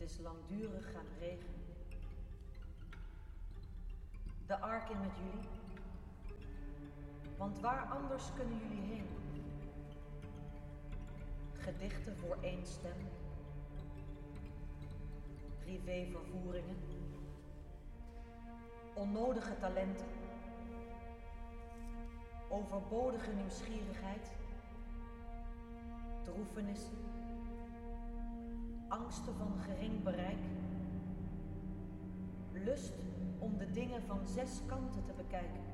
Het is langdurig gaan regenen. De ark in met jullie. Want waar anders kunnen jullie heen? Gedichten voor één stem. Privévervoeringen. Onnodige talenten. Overbodige nieuwsgierigheid. Droefenissen. Angsten van gering bereik. Lust om de dingen van 6 kanten te bekijken.